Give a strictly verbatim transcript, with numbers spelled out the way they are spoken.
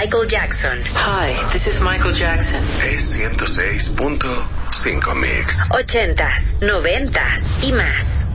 Michael Jackson. Hi, this is Michael Jackson. Es ciento seis punto cinco Mix. Ochentas, noventas y más.